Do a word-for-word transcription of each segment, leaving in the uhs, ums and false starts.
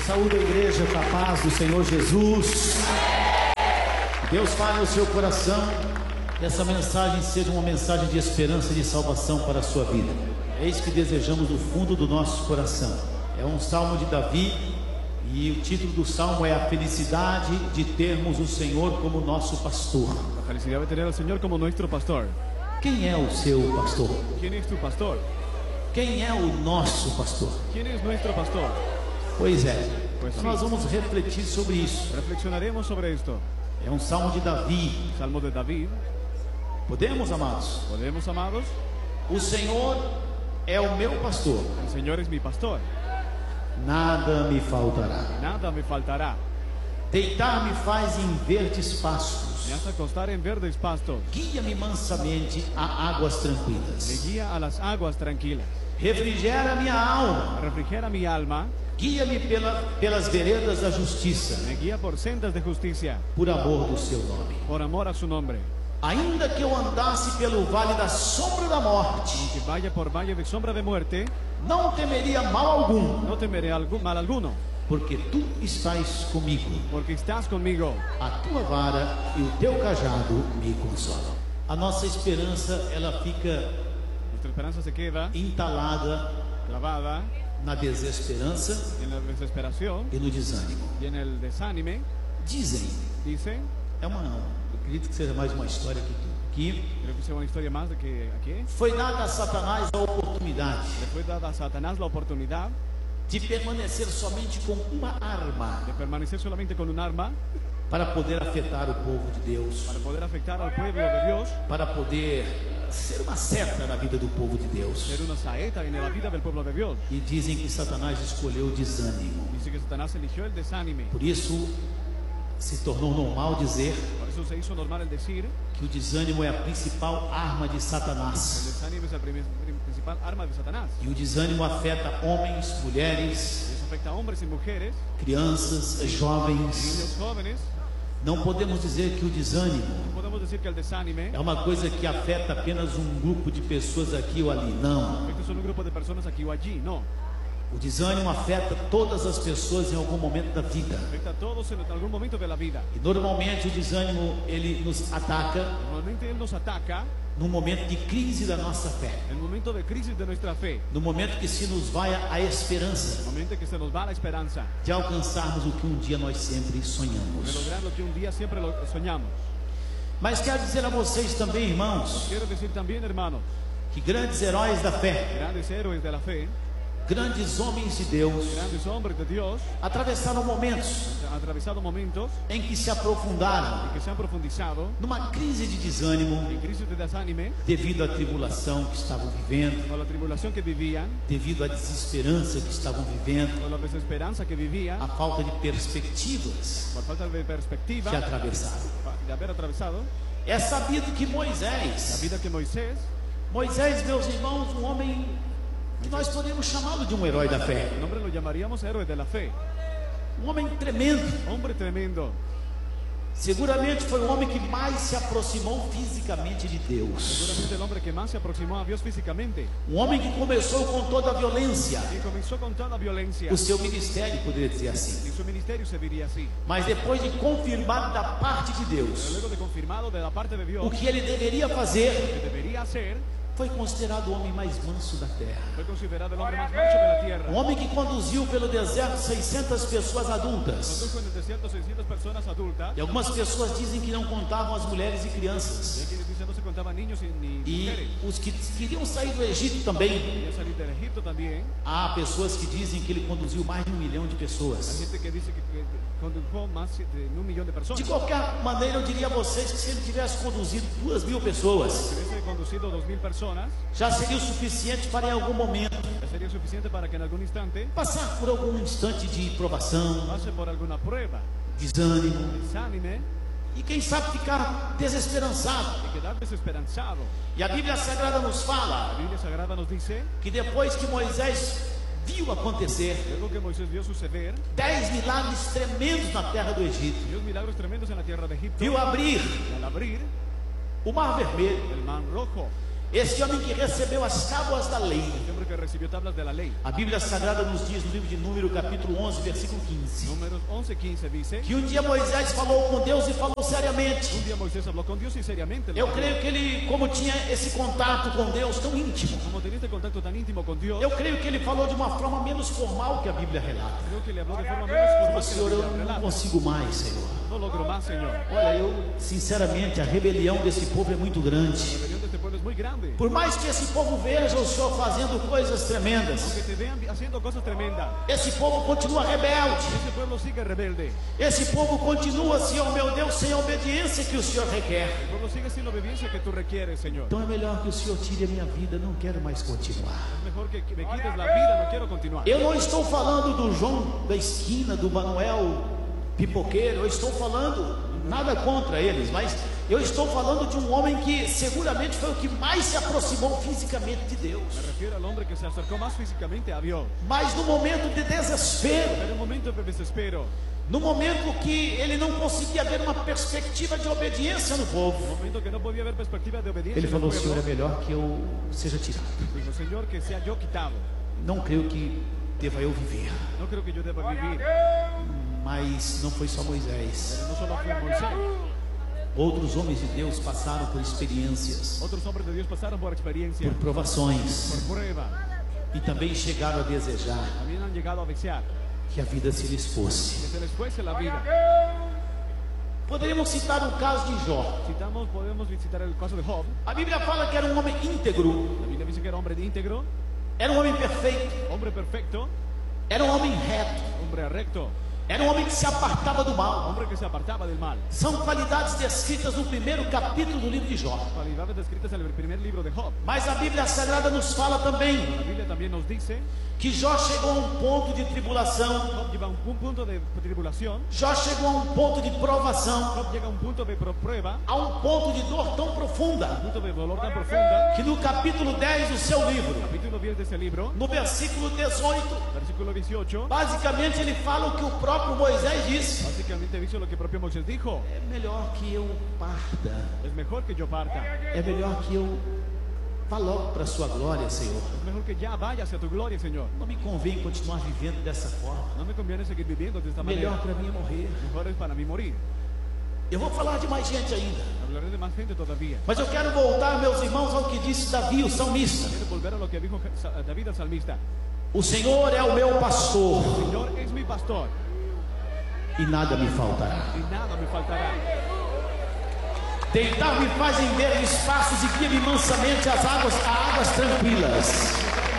Saúde a igreja com a paz do Senhor Jesus. Deus fale no seu coração. Que essa mensagem seja uma mensagem de esperança e de salvação para a sua vida. É isso que desejamos do fundo do nosso coração. É um salmo de Davi. E o título do salmo é a felicidade de termos o Senhor como nosso pastor. La felicidad de tener al Señor como nuestro pastor. Quem é o seu pastor? ¿Quién es tu pastor? Quem é o nosso pastor? ¿Quién es nuestro pastor? Pois é, Pois então sim. nós vamos refletir sobre isso. Reflexionaremos sobre esto. É um salmo de Davi. Salmo de David. Podemos, amados? ¿Podemos, amados? O Senhor é o meu pastor, El Señor es mi pastor. nada me faltará. Nada me faltará. Deitar-me faz em verdes pastos, Me hace acostar en verdes pastos. guia-me mansamente a águas Me tranquilas. guía a las aguas tranquilas. Refrigera minha alma, Refrigera mi alma. guia-me pela, pelas veredas da justiça, Me guía por sendas de justicia. por amor do seu nome. Por amor a su nombre. Ainda que eu andasse pelo vale da sombra da morte, Que vaya por valle de sombra de muerte, não temeria mal algum, no temeré algún mal alguno. porque tu estás comigo. Porque estás conmigo. A tua vara e o teu cajado me consolam. A nossa esperança, ela fica Nuestra esperanza se queda entalada clavada na desesperança en la desesperación e no desânimo. y en el desánime. Dizem, Dice, é uma, eu acredito que seja mais uma história que tudo, que creo que sea una historia más de que aquí foi dada a Satanás a oportunidade le fue dada a Satanás la oportunidad de permanecer somente com uma arma de permanecer solamente con un arma para poder afetar o povo de Deus, para poder afectar al pueblo de Dios, para poder ser uma seta na vida do povo de Deus. ser una saeta en la vida del pueblo de Dios. E dizem que Satanás escolheu o desânimo. Dice que Satanás eligió el desánime. Por isso se tornou normal dizer Por eso se hizo normal el decir, que o desânimo é a principal arma de el Satanás. desánimo es la prim- prim- principal arma de Satanás. E o desânimo afeta homens, mulheres, Eso afecta a hombres y mujeres, crianças, jovens. niños jóvenes. Não podemos dizer que o desânimo No podemos decir que el desánime é uma coisa que afeta apenas um grupo de pessoas aqui ou ali. Não. afecta solo un grupo de personas aquí o allí. No, O desânimo afeta todas as pessoas em algum momento da vida. afecta a todos en algún momento de la vida. E normalmente o desânimo ele nos ataca Normalmente Él nos ataca num momento de crise da nossa fé. en el momento de crisis de nuestra fe, No momento que se nos vai a esperança en el momento que se nos va la esperanza de alcançarmos o que um dia nós sempre de sonhamos. lograr lo que un día siempre lo soñamos. Mas quero dizer a vocês também, irmãos, Quiero decir también, hermanos, que grandes heróis da fé, grandes héroes de la fe, grandes homens de Deus, grandes hombres de Dios, atravessaram momentos han atravesado momentos em que se aprofundaram en que se han profundizado numa crise de desânimo en crisis de desánime devido à tribulação que estavam vivendo, por la tribulación que vivían, devido à desesperança que estavam vivendo, por la desesperanza que vivían, à falta de perspectivas por falta de perspectiva que atravessaram. de haber atravesado É sabido que la Moisés, vida que Moisés, Moisés, meus irmãos, um homem que nós podemos chamá-lo de um herói da fé, el nombre lo llamaríamos héroe de la fe, um homem tremendo. hombre tremendo. Seguramente foi o homem que mais se aproximou fisicamente de Deus. Seguramente el hombre que más se aproximó a Dios físicamente Um homem que começou com toda a violência y comenzó con toda la violencia. o seu ministério, poderia dizer assim. En su ministerio se diría así. Mas depois de confirmado da parte de Pero Deus luego de confirmado de la parte de Dios o que ele deveria fazer, que debería hacer, foi considerado o homem mais manso da terra. fue considerado el hombre más manso de la tierra. Um homem que conduziu pelo deserto seiscentas pessoas adultas. Condujo en el desierto seiscientas personas adultas. E algumas pessoas dizem que não contavam as mulheres e Y crianças. hay quienes dicen no se contaban niños ni ni mujeres. E os que queriam sair do Egito também. Querían salir del Egipto también. Há pessoas que dizem que ele conduziu mais de um milhão de Hay pessoas. gente que dice que, que condujo más de un millón de personas. De qualquer maneira, eu diria a vocês que se ele tivesse conduzido duas mil pessoas, Si hubiese conducido dos mil personas, já seria o suficiente para em algum momento ya sería suficiente para que en algún instante passar por algum instante de provação, pase por alguna prueba, desânimo desánime e quem sabe ficar desesperançado. y quedar desesperanzado. E a Bíblia Sagrada nos La fala Biblia Sagrada nos dice, que depois que Moisés viu acontecer luego que Moisés vio suceder, dez milagres tremendos na terra do Egito, vio milagros tremendos en la tierra de Egipto, viu abrir y al abrir o Mar Vermelho, el mar rojo, Esse homem que recebeu as tábuas da lei. Este hombre que recibió tablas de la ley. A Bíblia Sagrada nos diz no livro de Número, capítulo onze, versículo quinze, Números once, quince dice: que um dia Moisés falou com Deus e falou seriamente. un día Moisés habló con Dios y seriamente le Eu habló. creio que ele, como tinha esse contato com Deus tão íntimo, Como tenía este contacto tan íntimo con Dios, eu creio que ele falou de uma forma menos formal que a Bíblia relata. creo que le habló de forma menos Falou, formal que Senhor, la eu Biblia não relata. consigo mais, Senhor. No logro más, Señor. Olha, eu, sinceramente, a rebelião desse povo é muito grande. La rebelión de este pueblo es muy grande. Por mais que esse povo veja o Senhor fazendo coisas tremendas, Aunque te vean haciendo cosas tremendas, esse povo continua rebelde. ese pueblo sigue rebelde. Esse povo continua, Senhor meu Deus, sem a obediência que o Senhor requer. El pueblo sigue sin la obediencia que tú requieres, Señor. Então é melhor que o Senhor tire a minha vida, não quero mais continuar. Es mejor que que me quites la vida, no quiero continuar. Eu não estou falando do João da esquina, do Manuel pipoqueiro, eu estou falando, nada contra eles, mas eu estou falando de um homem que seguramente foi o que mais se aproximou fisicamente de Deus. Me refiero al hombre que se acercó más físicamente a Dios. Mas no momento de desespero, En el momento de desespero, no momento que ele não conseguia ver uma perspectiva de obediência no en povo, el momento que no podía haber perspectiva de obediencia, ele en el falou: pueblo, Senhor, é melhor que eu seja tirado. dijo: Señor, que sea yo quitado. Não creio que deva eu viver. No creo que yo deba vivir. Mas não foi só Moisés. Pero no solo fue Moisés. Outros homens de Deus passaram por experiências, Otros hombres de Dios pasaron por experiencia, por provações, por prueba. e também chegaram a desejar También han llegado a desear que a vida se lhes fosse. que se les fuese la vida. Poderíamos citar o caso de Jó. Citamos, podemos visitar el caso de Job. A Bíblia fala que era um homem íntegro, La Biblia dice que era hombre íntegro, era um homem perfeito, hombre perfecto, era um homem reto, hombre recto, era um homem que se apartava do mal. hombre que se apartaba del mal. São qualidades descritas no primeiro capítulo do livro de Jó. Cualidades descritas en el primer libro de Job. Mas a Bíblia Sagrada nos fala também La Biblia también nos dice: que Jó chegou a um ponto de tribulação, Job lleva un, un punto de tribulación, Jó chegou a um ponto de provação, Job llega a un punto de pro- prueba, a um ponto de dor tão profunda, un punto de dolor tan profunda. que no capítulo dez do seu livro, Capítulo diez de ese libro, no versículo dezoito, versículo dieciocho, basicamente ele fala o que o próprio Moisés disse: básicamente dice lo que propio Moisés dijo: é melhor que eu parta, es mejor que yo parta, é melhor que eu vá logo para a sua glória, Senhor. es mejor que ya vaya hacia tu gloria, Señor. Não me convém continuar vivendo dessa forma, No me conviene seguir viviendo de esta melhor manera. para mim é morrer. Mejor es para mí morir. Eu vou falar de mais gente ainda, Hablaré de más gente todavía. mas eu quero voltar, meus irmãos, ao que disse Davi, o salmista: Quiero volver a lo que dijo Je- David el salmista: o Senhor é o meu pastor Señor es mi pastor e nada me faltará. y nada me faltará. Deitar-me faz em verdes pastos e guia-me mansamente às águas, a águas tranquilas.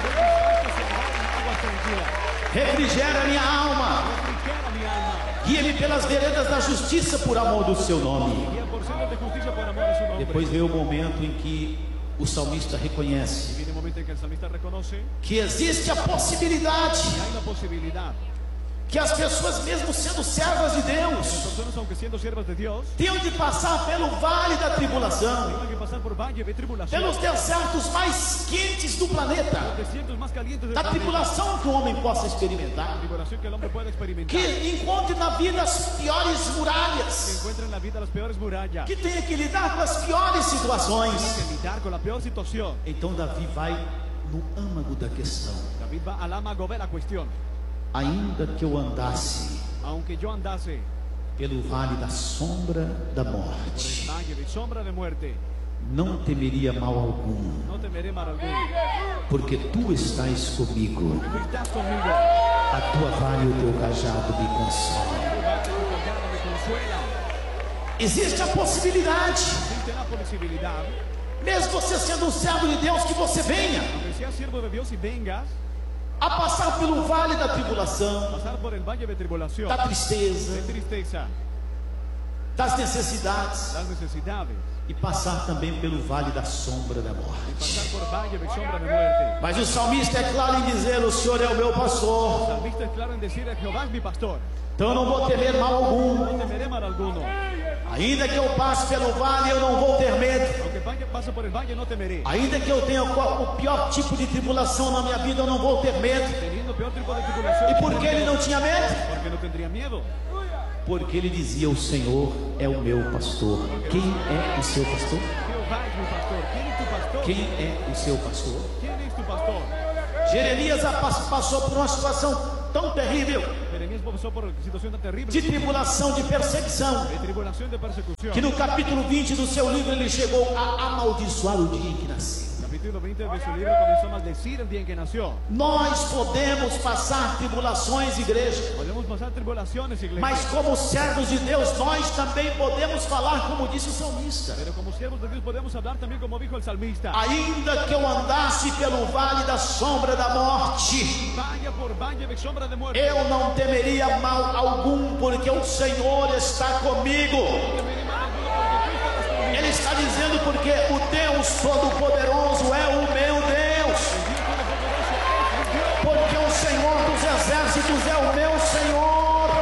Agua tranquila, Refrigera minha alma, refrigera mi alma, guia-me pelas veredas da justiça por amor do seu nome. guía por sendas de justicia por amor a su nombre. Depois veio o momento em que o salmista reconhece Y viene un momento en que el salmista reconoce que existe a possibilidade que hay la posibilidad. que as pessoas, mesmo sendo servas de Las Deus, personas, aunque siendo siervas de Dios, tenham de passar pelo vale da tribulação, tengan que pasar por valle de tribulación, pelos desertos mais quentes do planeta, los desiertos más calientes del da planeta, tribulação que o homem possa experimentar, tribulación que el hombre puede experimentar, que encontre na vida as piores que muralhas, encuentra en la vida las peores murallas, que tenha que lidar com as piores situações. que lidiar con la peor situación. Então Davi vai no âmago da questão. David va al amago de la cuestión: Ainda que eu andasse aunque yo andase pelo vale da sombra da por morte, el valle de sombra de muerte, não temeria mal algum, no temeré mal alguno, porque tu estás comigo, tú estás conmigo, a tua vara e o teu cajado me consolam. tu vara y tu callado me consuelan. Existe a possibilidade, Existe la posibilidad, mesmo você sendo um servo de Deus, que você venha aunque seas siervo de Dios y vengas a passar pelo vale da tribulação, pasar por el valle de tribulación, da tristeza, de tristeza, das necessidades, las necesidades, e passar também pelo vale da sombra da y morte. pasar por valle de sombra de muerte. Mas o salmista é claro em dizer: o Senhor é o meu El pastor, salmista es claro en decir: Jehová es mi pastor, então eu não vou temer mal algum. no temeré mal alguno. Ainda que eu passe pelo vale, eu não vou ter medo. Aunque valle- pase por el valle, no temeré. Ainda que eu tenha o pior tipo de tribulação na minha vida, eu não vou ter medo. Teniendo peor tipo de tribulación, E por que ele não tinha medo? porque no tendría miedo. Porque ele dizia: o Senhor é o meu pastor. Quem é o seu pastor? Jehová es mi pastor. ¿Quién es tu pastor? pastor? Quem é o seu pastor? ¿Quién es tu pastor? Jeremias passou por uma situação tão terrível Jeremías pasó por situación tan terrible de tribulação, de perseguição, de tribulación, de persecución. que no capítulo vinte do seu livro ele chegou a amaldiçoar o dia em que nasceu. Capítulo veinte de su libro comenzó a maldecir el día en que nació. Nós podemos passar tribulações, igreja, Podemos pasar tribulaciones, iglesia. mas como servos de Deus, nós também podemos falar como disse o salmista. Pero como siervos de Dios podemos hablar también como dijo el salmista. Ainda que eu andasse pelo vale da sombra da morte, Vaya por valle de sombra de muerte. eu não temeria mal algum, porque o Senhor está comigo. Ele está dizendo porque o Deus Todo-Poderoso é o meu Deus, porque o Senhor dos Exércitos é o meu Senhor.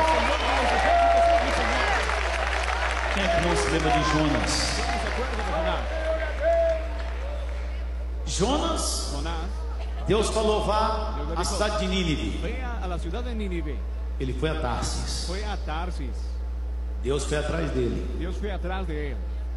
Quem é que não se lembra de Jonas? Jonas, Jonás Deus falou, vá à cidade de Nínive. fue a la ciudad de Nínive. Ele foi a Tarsis. Fue a Tarsis. Deus foi atrás dele. Dios fue atrás de él.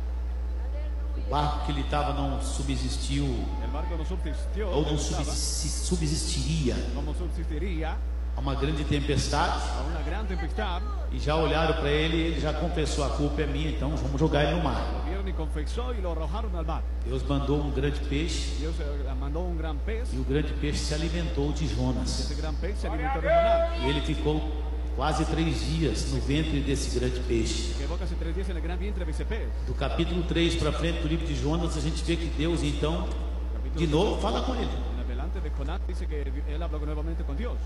O barco que ele estava não subsistiu, El barco no subsistió. ou não estaba, subsi- subsistiria como subsistiría a uma grande tempestade. a una gran tempestad. E já olharam para ele e ele já confessou: a culpa é minha, então vamos jogar ele no mar. Lo vieron y confesó y lo arrojaron al mar. Deus mandou um grande peixe Dios eh, mandó un gran pez. e o grande peixe se alimentou de Jonas. Ese gran pez se alimentó de Jonás. E ele ficou quase três dias no ventre desse grande peixe. Quedó casi tres días en el gran vientre de ese pez. Do capítulo três para frente do livro de Jonas, a gente vê que Deus então, de novo, fala com ele. En adelante de Jonás dice que él habló nuevamente con Dios.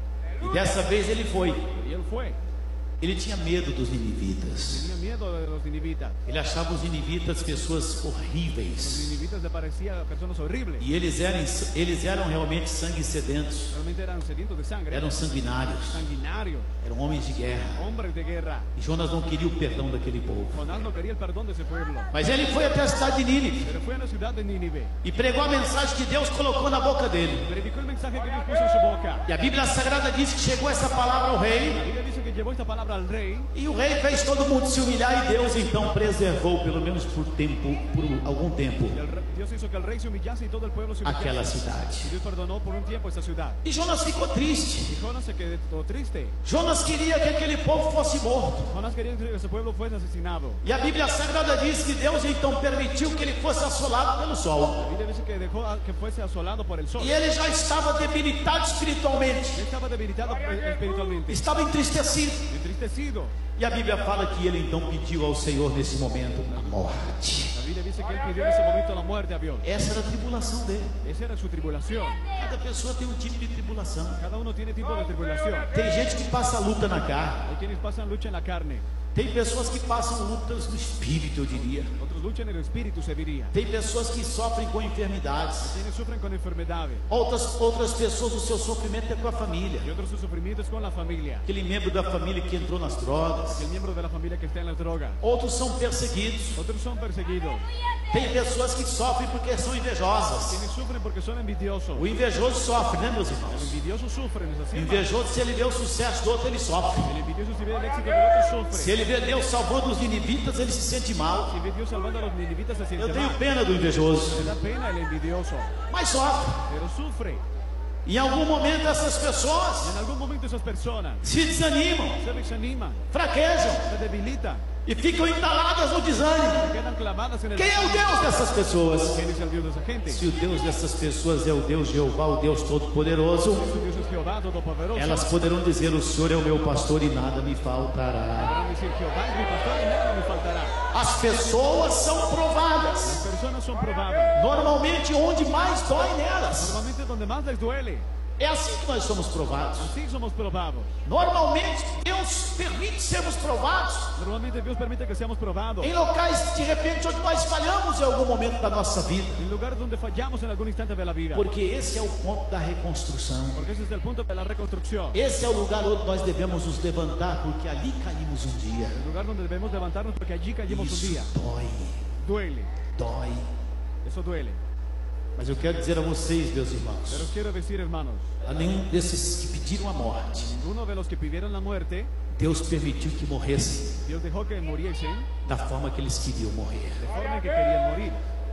E dessa vez ele foi. Y él fue. Ele tinha medo dos ninivitas. Tenía miedo de los ninivitas. Ele achava os ninivitas pessoas Los horríveis. ninivitas le parecían personas horribles. E eles eram, eles eram realmente sangue sedentos. Realmente eran sedientos de sangre. Eram sanguinários. Sanguinarios. Eram homens de guerra. Hombres de guerra. E Jonas não queria o perdão daquele povo. Jonás no quería el perdón de ese pueblo. Mas ele foi até a cidade de Nínive Pero fue a la ciudad de Nínive. e pregou a mensagem que Deus colocou na boca dele. Predicó el mensaje que Dios puso en su boca. E a Bíblia Sagrada diz que chegou essa palavra ao La rei. Biblia dice que llevó esta palabra al rey. E o rei fez todo mundo se humilhar e Deus então preservou, pelo menos por tempo, por algum tempo, Y el re- Dios hizo que el rey se humillase y todo el pueblo se humillase. aquela cidade. Y Dios perdonó por un tiempo esta ciudad. E Jonas ficou triste. Y Jonás se quedó triste. Jonas queria que aquele povo fosse morto. Jonás quería que ese pueblo fuese asesinado. E a Bíblia Sagrada diz que Deus então permitiu que ele fosse assolado pelo sol. La Biblia dice que dejó a- que fuese asolado por el sol. E ele já estava debilitado espiritualmente, Él estaba debilitado eh, espiritualmente. estava entristecido. Entristecido. E a Bíblia fala que ele então pediu ao Senhor nesse momento a morte. La Biblia dice que él pidió en ese momento la muerte a Dios. Essa era a tribulação dele. Esa era su tribulación. Cada pessoa tem um tipo de tribulação. Cada uno tiene tipo de tribulación. Tem gente que passa luta na carne. Hay quienes pasan lucha en la carne. Tem pessoas que passam lutas no espírito, eu diria. Otros luchan en el espíritu, se diría. Tem pessoas que sofrem com enfermidades. Quienes sufren con enfermedades. Outras, outras pessoas, o seu sofrimento é com a família. Y otros su sufrimiento es con la familia. Aquele membro da família que entrou nas drogas. El miembro de la familia que está en las drogas. Outros são perseguidos. Otros son perseguidos. Tem pessoas que sofrem porque são invejosas. Quienes sufren porque son envidiosos. O invejoso sofre, né, meus El irmãos? envidioso sufre, ¿no es O así? invejoso, se ele vê o sucesso do outro, ele sofre. El envidioso si ve el éxito del otro Se sufre. ele vê Deus salvando os ninivitas, ele se sente mal. Si ve Dios salvando a los ninivitas se siente Eu tenho mal. pena do invejoso, Le da pena el envidioso. mas sofre. Pero sufre. Em algum momento essas Y pessoas en algún momento esas personas se desanimam, se desaniman, fraquejam se debilitan, e ficam entaladas no desânimo. quedan clavadas en el Quem é o Deus dessas pessoas? ¿Quién es el Dios de esa gente? Se o Deus dessas pessoas é o Deus Jeová, o Deus Todo-Poderoso, Su Dios es Jehová Todopoderoso. elas poderão dizer: o Senhor é o meu pastor e nada me faltará. Podrán decir, Jehová es mi pastor y nada me faltará. As pessoas são provadas, Las personas son probadas. normalmente onde mais dói nelas. Normalmente donde más les duele. É assim que nós somos provados. Así somos probados. Normalmente Deus permite sermos provados Normalmente Dios permite que seamos probados. em locais, de repente, onde nós falhamos em algum momento da nossa vida. En lugares donde fallamos en algún instante de la vida. Porque esse é o ponto da reconstrução. Porque ese es el punto de la reconstrucción. Esse é o lugar onde nós devemos nos levantar, porque ali caímos um dia. El lugar donde debemos levantarnos porque allí caímos un Isso día. dói, Duele. dói. Eso duele. Mas eu quero dizer a vocês, meus irmãos, Pero quiero decir, hermanos, a nenhum desses que pediram a morte, ninguno de los que pidieron la muerte, Deus permitiu que morressem Dios dejó que muriesen da forma que eles queriam morrer. de forma en que querían morir.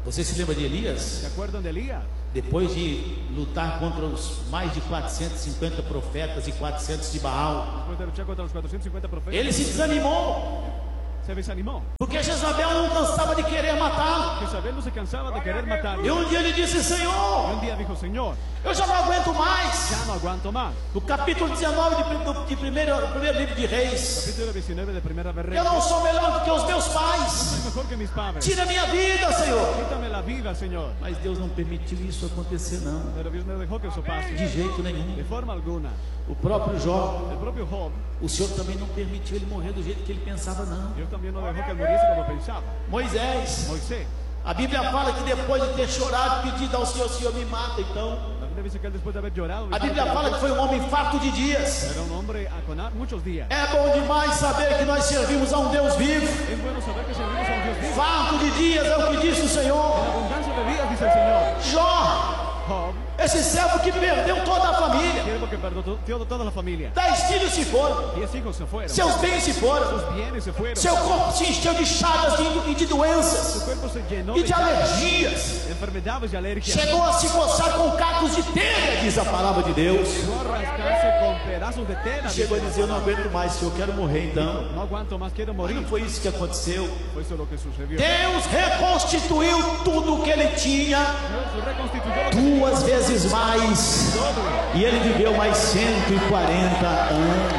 Você se lembra de Elias? ¿Se acuerdan de Elías? Depois de lutar contra os mais de quatrocentos e cinquenta profetas e quatrocentos de Baal, Después de luchar contra los cuatrocientos cincuenta profetas, ele se desanimou, se desanimó. porque Jezabel não cansava de querer matá-lo. Jezabel no se cansaba de querer matarlo. E um dia ele disse: Y Senhor, un día dijo, Señor, eu já não aguento mais. ya no aguanto más. No capítulo dezenove de, de, de primeiro, primeiro livro de Reis, Capítulo diecinueve de Primera de eu Reyes. não sou melhor do que os meus pais. Soy mejor que mis padres. Tira minha vida, Senhor. Quítame la vida, Señor. Mas Deus não permitiu isso acontecer, não. Pero Dios no dejó que eso pase. De jeito De nenhum. forma alguna. O próprio Jó, El propio Job, o Senhor também não permitiu ele morrer do jeito que ele pensava, não. Dios también no dejó que él muriese como pensaba. Moisés, Moisés, a Bíblia fala que depois de ter chorado, pedido ao Senhor: Senhor, me mata. Então, la Biblia dice que él después de haber llorado, a Bíblia fala que foi um homem farto de dias. era un hombre a con muchos días. É bom demais saber que nós servimos a um Deus vivo. Es bueno saber que servimos a un Dios vivo. Farto de dias é o que disse o En Senhor. abundancia de días, dice el Señor. Jó, Job, esse servo que perdeu toda a família, siervo que perdió to- toda la familia. dez filhos se foram, Diez hijos se fueron. seus bens se foram, Sus bienes se fueron. seu corpo se encheu de chagas e de Su doenças cuerpo se llenó e de de alergias. enfermedades y alergias. Chegou a se coçar com cacos de telha, diz a palavra de Deus. Llegó a rascarse con pedazos de tela. Chegou a dice. dizer: eu não aguento mais, Senhor, eu quero morrer então. No aguanto más, quiero Mas morir. não foi isso que aconteceu. Fue eso lo que sucedió. Deus reconstituiu tudo o que ele tinha, Dios reconstituyó lo que duas vezes mais, todo. e ele viveu mais cento e quarenta anos.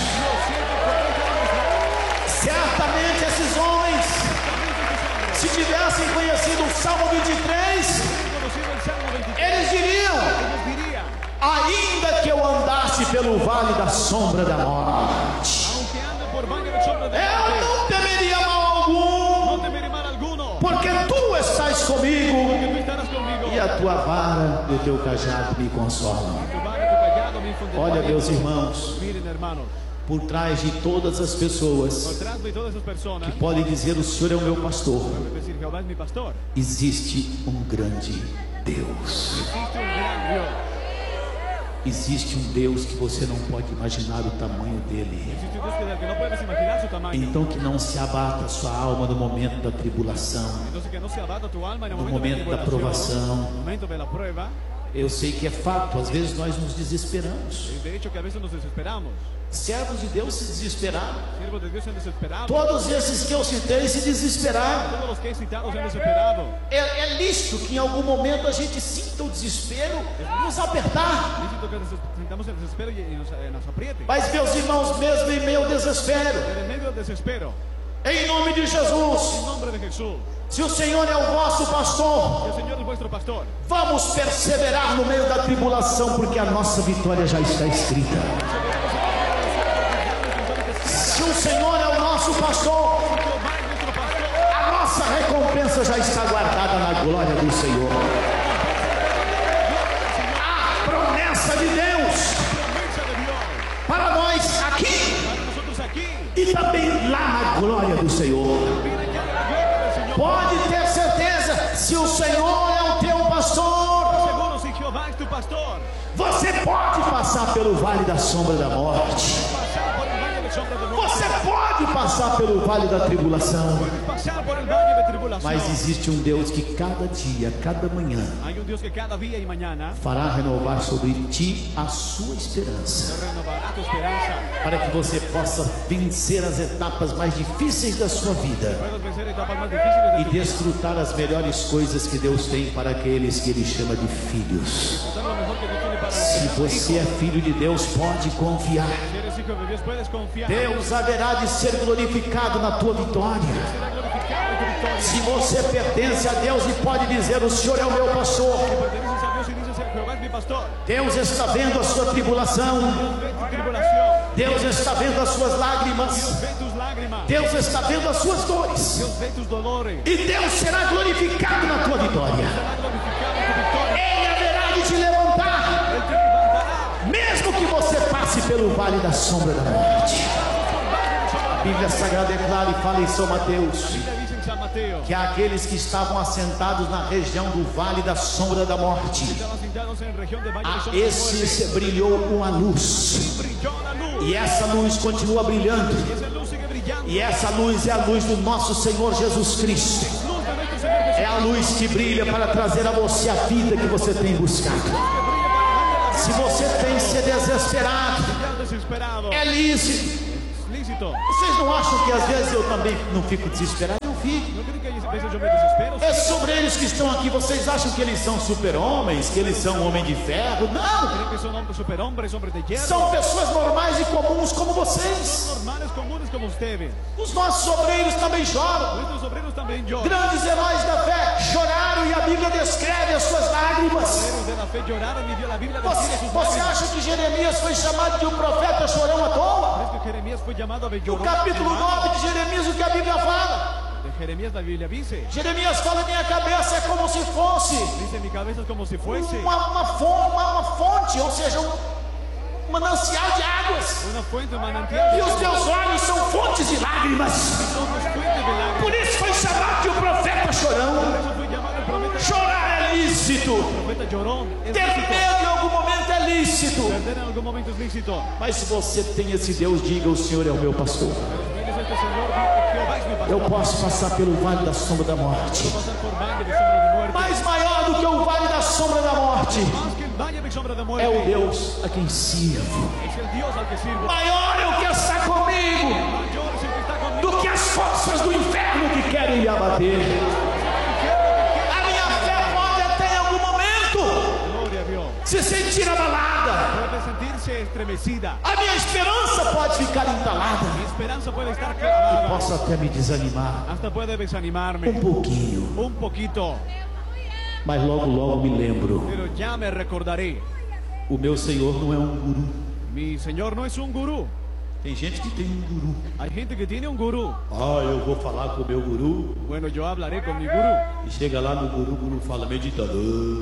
Certamente esses homens, se tivessem conhecido o Salmo vinte e três, Conocido el Salmo veintitrés, eles diriam: ellos dirían, ainda que eu andasse pelo vale da sombra da morte, aunque ande por valle de sombra de eu muerte, não temeria mal algum, no temeré mal alguno, porque tu estás comigo, porque tú estarás conmigo. e a tua vara e o teu cajado me consolam. Tu vara, tu callado me infundirá Olha, aliento. meus irmãos, Miren, hermanos, por trás de todas as pessoas por trás de todas esas personas, que podem dizer: o Senhor é o meu pastor, pueden decir, Jehová es mi pastor. existe um grande Deus. Existe un gran Dios. Existe um Deus que você não pode imaginar o tamanho dele. Existe un Dios que, del que no puedes imaginar su tamaño. Então que não se abata a sua alma no momento da tribulação, Entonces que no se abata tu alma en el no momento, momento de da la tribulación, provação. no momento de la prueba. Eu sei que é fato, às vezes nós nos desesperamos. Y de hecho que a veces nos desesperamos. Servos de Deus se desesperaram. Siervos de Dios se han desesperado. Todos esses que eu citei se desesperaram. Todos los que he citado se han desesperado. É, é lícito que em algum momento a gente sinta o desespero nos apertar. Necesito que nos sintamos el desespero y, y nos, eh, nos apriete. Mas, meus irmãos, mesmo em meio ao desespero, Pero en medio del desespero, em nome de Jesus, en nombre de Jesús, se o Senhor é o vosso pastor, que el Señor es vuestro pastor, vamos perseverar no meio da tribulação, porque a nossa vitória já está escrita. Se o Senhor é o nosso pastor, Jehová es nuestro pastor, a nossa recompensa já está guardada na glória do Senhor. A promessa de Deus promesa de Dios, para nós aqui para nosotros aquí, e também lá na glória do Senhor. también allá en la gloria del Señor. Pode ter certeza, se o Senhor é o teu pastor, Seguro, si Jehová es tu pastor, você pode passar pelo vale da sombra da morte. pasar por el valle de sombra de muerte, Você pode passar pelo vale da tribulação. pasar por el valle de tribulación. Mas existe um Deus que cada dia, cada manhã, Hay un Dios que cada día y mañana fará renovar sobre ti a sua esperança, renovará tu esperanza. para que você possa vencer as etapas mais difíceis da sua vida Puedes vencer etapas más difíciles de e tu vida. desfrutar as melhores coisas que Deus tem para aqueles que Ele chama de filhos. Disfrutar lo mejor que Dios tiene para Se nosotros. você é filho de Deus, pode confiar. Si eres hijo de Dios, puedes confiar. Deus haverá de ser glorificado na tua vitória. Será glorificado en tu victoria. Se você pertence a Deus e pode dizer: o Senhor é o meu pastor, Perteneces a Dios y dices, Jehová es mi pastor. Deus está vendo a sua tribulação, Dios ve tu tribulación. Deus está vendo as suas lágrimas, Dios ve tus lágrimas. Deus está vendo as suas dores, Dios ve tus dolores. e Deus será glorificado na tua vitória. Será glorificado en tu victoria. Ele haverá de te levantar, Él te levantará. mesmo que você passe pelo vale da sombra da morte. A Bíblia Sagrada é clara e fala em São Mateus Biblia dice en San Mateo, que aqueles que estavam assentados na região do vale da sombra da morte, estaban sentados en región de valle de a sombra de muerte. esses brilhou uma luz, Brilló la luz. e essa luz continua brilhando, Y esa luz sigue brillando. e essa luz é a luz do nosso Senhor Jesus Cristo. Luz de nuestro Señor Jesús. É a luz que brilha para trazer a você a vida que você tem buscado. Se você tem se desesperado, é lícito. Vocês não acham que às vezes eu também não fico desesperado? Eu fico. É sobre eles que estão aqui. Vocês acham que eles são super-homens? Que eles são homem de ferro? Não! São pessoas normais e comuns como vocês. Os nossos obreiros também choram. Grandes heróis da fé choraram e a Bíblia descreve as suas lágrimas. Você, você acha que Jeremias foi chamado de um profeta chorão à toa? No capítulo nove de Jeremias, o que a Bíblia fala? Jeremias, la Biblia dice. Jeremias fala: minha cabeça é como se fosse Dice, mi cabeza es como si fuese uma, uma, fonte, uma, uma fonte, ou seja, um manancial de águas. una fuente, un manantial. E os teus olhos são fontes de lágrimas. Somos fuentes de lágrimas. Por isso foi chamado de um profeta chorão. Por eso fue llamado el profeta. Chorar é lícito. El profeta llorón es Ter lícito. medo em algum momento é lícito. Perder en algún momento es lícito. Mas se você tem esse Deus, diga: o Senhor é o meu pastor. Él es este Señor, Jehová es mi pastor. Eu posso passar pelo vale da sombra da morte. Pasar por valle de sombra de muerte. Mais maior do que o vale da sombra da morte Más que el valle de sombra de muerte. é o Deus a quem sirvo. Es el Dios al que sirvo. Maior é o que está comigo Mayor es el que está conmigo. do que as forças do inferno que querem me abater. A minha fé pode até em algum momento Gloria a Dios. se sentir abalada. Puede sentirse estremecida. A minha esperança pode ficar entalada. Mi esperanza puede estar clavada. Posso até me desanimar Hasta puede desanimarme. um pouquinho, Un poquito. mas logo logo me lembro: Pero ya me recordaré. o meu Senhor não é um guru. Mi Señor no es un gurú. Tem gente que tem um guru. Hay gente que tiene un gurú. Ah, eu vou falar com o meu guru. Bueno, yo hablaré con mi gurú. E chega lá no guru, o guru fala meditando.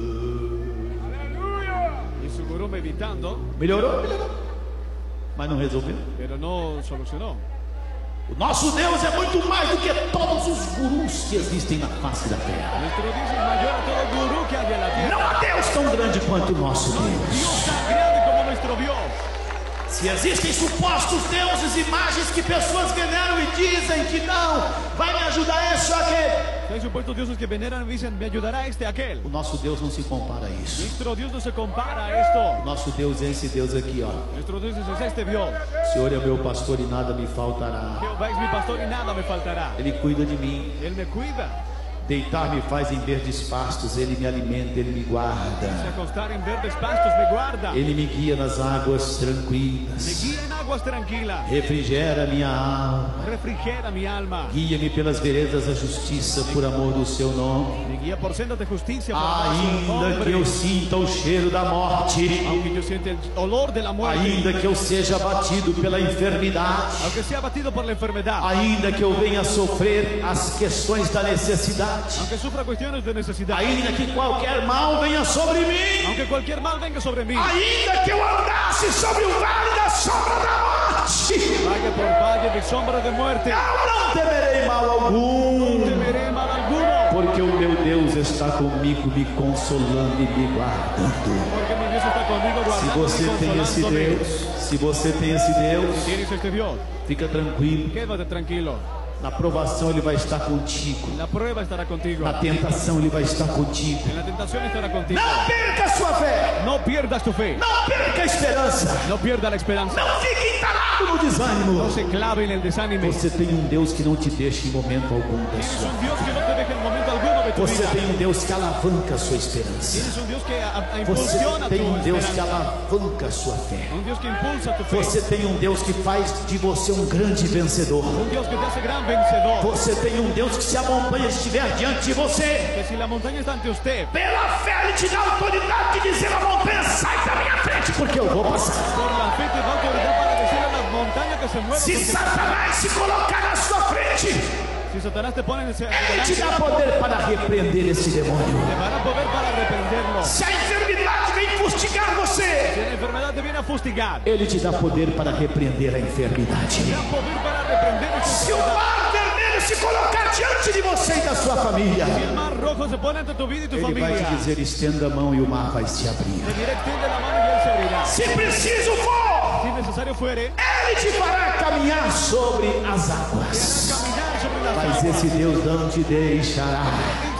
Y su gurú meditando, Melhorou? Melhorou. Mas não resolveu. pero no solucionó. O nosso Deus é muito mais do que todos os gurus que existem na face da terra. Nuestro Dios es mayor a todo gurú que hay en la tierra. Não há Deus tão grande quanto o nosso Deus. Dios tan grande como nuestro Dios. Se existem supostos deuses, imagens que pessoas veneram e dizem que não, vai me ajudar esse ou aquele. Hay supuestos dioses que veneran y dicen, me ayudará este, aquel. O nosso Deus não se compara a isso. Nuestro Dios no se compara a esto. O nosso Deus é esse Deus aqui, ó. Nuestro Dios es este Dios. O Senhor é meu pastor e nada me faltará. Jehová es mi pastor y nada me faltará. Ele cuida de mim. Él me cuida. Deitar-me faz em verdes pastos, Ele me alimenta, Ele me Se guarda. acostar en verdes pastos me guarda. Ele me guia nas águas Me tranquilas. guía en aguas tranquilas. Refrigera minha alma. Refrigera mi alma. Guia-me pelas veredas da justiça por amor do seu nome. Me guía por sendas de justicia por amor a su Ainda nombre. que eu sinta o cheiro da morte, Aunque yo sienta el olor de la muerte. ainda que eu seja abatido pela enfermidade, Aunque sea abatido por la enfermedad. ainda que eu venha sofrer as questões da necessidade, Aunque sufra cuestiones de necesidad. ainda que qualquer mal venha sobre mim, Aunque cualquier mal venga sobre mí. ainda que eu andasse sobre o vale da sombra da morte, Vaya por valle de sombra de muerte. eu não temerei mal algum, No temeré mal alguno. porque o meu Deus está comigo, me consolando e me guardando. Porque mi Dios está conmigo Se guardando você y tem esse consolándome. Deus, se você tem esse Deus, Tienes este Dios. fica tranquilo. Quédate tranquilo. Na provação Ele vai estar contigo. La prueba estará contigo. Na tentação Ele vai estar contigo. En la tentación estará contigo. Não perca a sua fé. No pierdas tu fe. Não perca a esperança. No pierdas la esperanza. Não fique entalado no desânimo. No se clave en el desánimo. Você tem um Deus que não te deixa em momento algum da Tienes sua. un Dios que no te deja en momento alguno de tu Você vida. tem um Deus que alavanca a sua esperança. Tienes un Dios que a- a- Você impulsiona tem um tu Deus que esperanza. alavanca a sua fé. Un Dios que impulsa tu fe. Você tem um Deus que faz de você um grande vencedor. Un Dios que te hace gran vencedor. Você tem um Deus que, se a montanha estiver diante de você, Que si la montaña está ante usted, pela fé Ele te dá autoridade de dizer à montanha: sai da minha frente, porque eu vou passar. por la fe te da autoridad para decirle a la montaña que se mueva. Se porque- Satanás se colocar na sua frente, Si Satanás te pone en ese Ele te delante, dá poder para repreender esse demônio. te dará poder para reprenderlo. Se a enfermidade vem fustigar você, Si la enfermedad te viene a fustigar, Ele te dá poder para repreender a enfermidade. te da poder para reprender esa Se o enfermedad. mar vermelho se colocar diante de você e da sua família, Si el mar rojo se pone ante tu vida y tu Ele familia, vai te dizer: estenda a mão e o mar vai se abrir. te dirá, extiende la mano y él se abrirá. Se preciso for, Si necesario fuere, Ele te fará caminhar sobre as águas. caminar sobre las Mas aguas. esse Deus não te deixará. Este Dios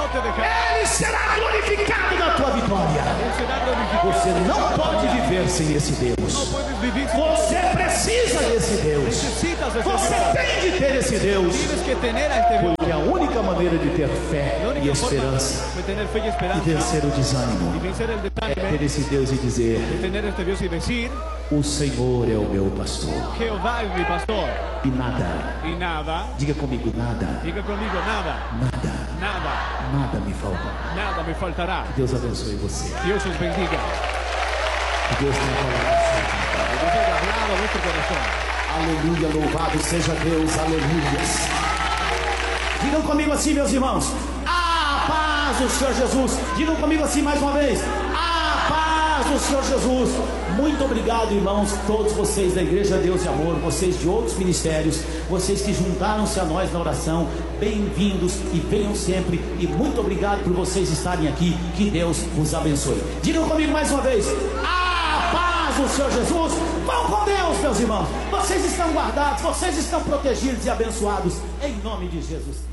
te dejará. Ele será glorificado na tua vitória. Él será glorificado. Você não pode viver sem esse No Deus. puedes vivir sin Você precisa desse Deus. necesitas ese Você Dios. tem de ter esse Deus. Tienes que tener a este Dios. Porque a única maneira de ter fé La e única forma esperança de tener fe y e esperanza vencer o y desânimo vencer el é ter desánimo esse Deus e dizer: es tener este Dios y decir: o Senhor é o meu pastor Jehová es mi pastor e nada, y nada, diga comigo, nada, diga conmigo, nada, nada, nada, nada me falta. nada me faltará. Deus abençoe você. Dios os bendiga. Que Deus tenha falado. Que Dios haya hablado a vuestro corazón. Aleluia, louvado seja Deus, aleluia. Digam comigo assim, meus irmãos: a paz do Senhor Jesus. Digam comigo assim mais uma vez: a paz do Senhor Jesus. Muito obrigado, irmãos, todos vocês da Igreja Deus e Amor, vocês de outros ministérios, vocês que juntaram-se a nós na oração. Bem-vindos e venham sempre. E muito obrigado por vocês estarem aqui. Que Deus vos abençoe. Digam comigo mais uma vez: a paz do Senhor Jesus. Vão com Deus, meus irmãos. Vocês estão guardados, vocês estão protegidos e abençoados em nome de Jesus Cristo.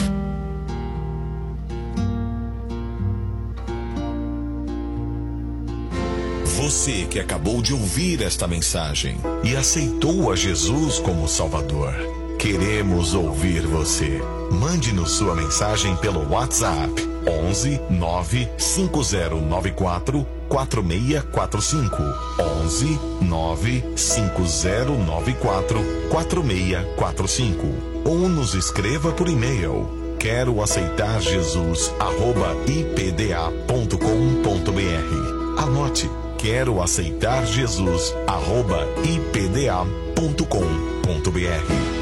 Você que acabou de ouvir esta mensagem e aceitou a Jesus como Salvador, queremos ouvir você. Mande-nos sua mensagem pelo WhatsApp onze nove cinco zero nove quatro quatro seis quatro cinco onze nove cinco zero nove quatro quatro seis quatro cinco ou nos escreva por e-mail quero aceitar Jesus arroba i p d a ponto com ponto b r. Anote: quero aceitar Jesus arroba i p d a ponto com ponto b r.